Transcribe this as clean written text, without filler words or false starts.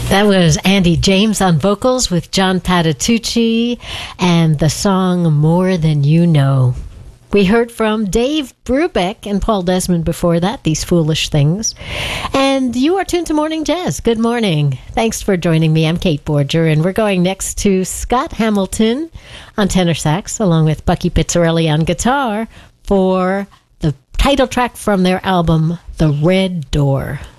That was Andy James on vocals with John Patitucci and the song More Than You Know. We heard from Dave Brubeck and Paul Desmond before that, These Foolish Things. And you are tuned to Morning Jazz. Good morning. Thanks for joining me. I'm Kate Borger, and we're going next to Scott Hamilton on tenor sax, along with Bucky Pizzarelli on guitar for the title track from their album, The Red Door.